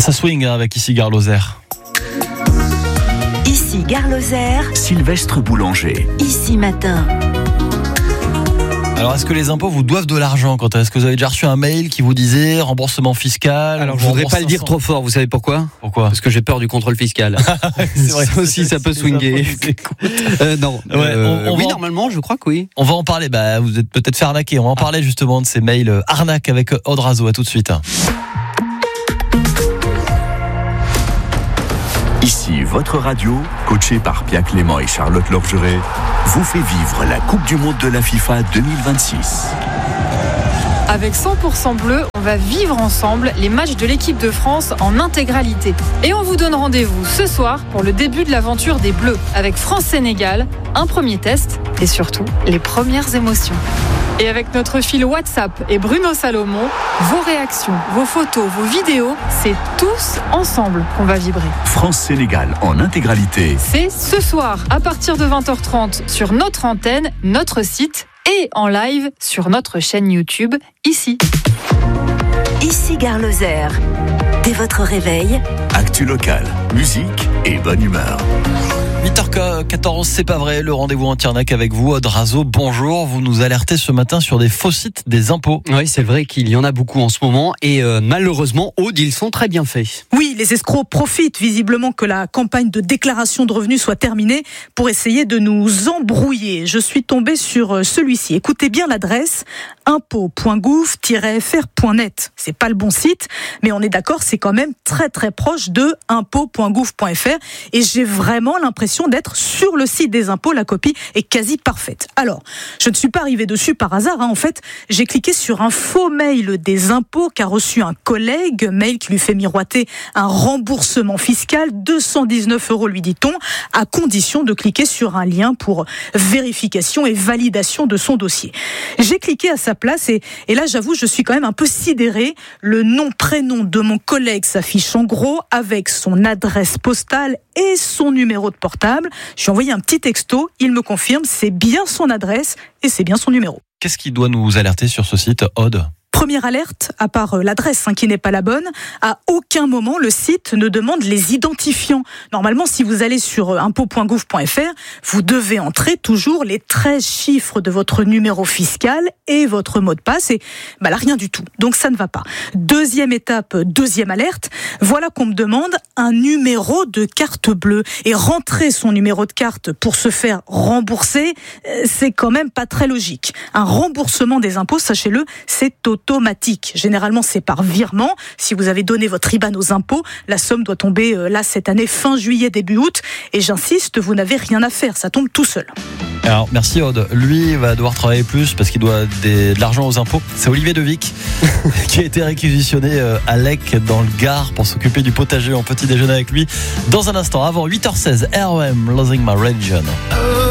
Ça swing avec ici Gare Lozère. Ici Gare Lozère. Sylvestre Boulanger. Ici Matin. Alors, est-ce que les impôts vous doivent de l'argent, Quentin ? Est-ce que vous avez déjà reçu un mail qui vous disait remboursement fiscal ? Alors, je voudrais pas le dire trop fort, vous savez pourquoi ? Pourquoi ? Parce que j'ai peur du contrôle fiscal. C'est vrai. Ça aussi, ça peut swinger. Non. Oui, normalement, je crois que oui. On va en parler. Vous êtes peut-être fait arnaquer. On va en parler justement de ces mails arnaques avec Aude Razo. À tout de suite. Ici, votre radio, coachée par Pia Clément et Charlotte Lorgeret, vous fait vivre la Coupe du Monde de la FIFA 2026. Avec 100% bleu, on va vivre ensemble les matchs de l'équipe de France en intégralité. Et on vous donne rendez-vous ce soir pour le début de l'aventure des Bleus, avec France-Sénégal, un premier test et surtout les premières émotions. Et avec notre fil WhatsApp et Bruno Salomon, vos réactions, vos photos, vos vidéos, c'est tous ensemble qu'on va vibrer. France-Sénégal en intégralité. C'est ce soir, à partir de 20h30, sur notre antenne, notre site et en live sur notre chaîne YouTube, ici. Ici Gare Lozère. Dès votre réveil, Actu locale, musique et bonne humeur. 8h14, c'est pas vrai, le rendez-vous anti-arnaque avec vous, Aude Razo, bonjour. Vous nous alertez ce matin sur des faux sites des impôts. Oui, c'est vrai qu'il y en a beaucoup en ce moment et malheureusement, Aude, ils sont très bien faits. Oui, les escrocs profitent visiblement que la campagne de déclaration de revenus soit terminée pour essayer de nous embrouiller. Je suis tombée sur celui-ci. Écoutez bien l'adresse impôt.gouv-fr.net. C'est pas le bon site, mais on est d'accord, c'est quand même très très proche de impôt.gouv.fr et j'ai vraiment l'impression d'être sur le site des impôts, la copie est quasi parfaite. Alors, je ne suis pas arrivée dessus par hasard, En fait, j'ai cliqué sur un faux mail des impôts qu'a reçu un collègue, mail qui lui fait miroiter un remboursement fiscal, 219 €, lui dit-on, à condition de cliquer sur un lien pour vérification et validation de son dossier. J'ai cliqué à sa place et là, j'avoue, je suis quand même un peu sidérée. Le nom-prénom de mon collègue s'affiche en gros avec son adresse postale et son numéro de portable. Je lui ai envoyé un petit texto, il me confirme, c'est bien son adresse et c'est bien son numéro. Qu'est-ce qui doit nous alerter sur ce site, Aude ? Première alerte, à part l'adresse qui n'est pas la bonne, à aucun moment le site ne demande les identifiants. Normalement, si vous allez sur impôt.gouv.fr, vous devez entrer toujours les 13 chiffres de votre numéro fiscal et votre mot de passe. Et là, rien du tout. Donc ça ne va pas. Deuxième étape, deuxième alerte, voilà qu'on me demande un numéro de carte bleue. Et rentrer son numéro de carte pour se faire rembourser, c'est quand même pas très logique. Un remboursement des impôts, sachez-le, c'est automatique. Généralement, c'est par virement. Si vous avez donné votre IBAN aux impôts, la somme doit tomber là cette année, fin juillet, début août. Et j'insiste, vous n'avez rien à faire. Ça tombe tout seul. Alors, merci Aude. Lui va devoir travailler plus parce qu'il doit de l'argent aux impôts. C'est Olivier Devic qui a été réquisitionné à Lec dans le Gard pour s'occuper du potager en petit déjeuner avec lui. Dans un instant, avant 8h16, REM, Losing My Religion.